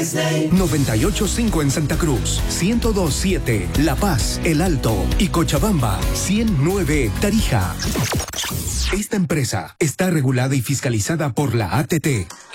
98.5 en Santa Cruz, 102.7 La Paz, El Alto y Cochabamba, 100.9 Tarija. Esta empresa está regulada y fiscalizada por la ATT.